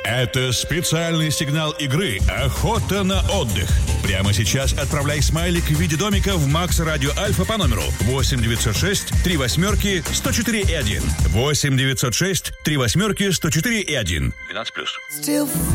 Это специальный сигнал игры «Охота на отдых». Прямо сейчас отправляй смайлик в виде домика в Макс Радио Альфа по номеру 8 906 3 восьмерки 104 и 1. 8 906 3 восьмерки 104 и 1. 12+.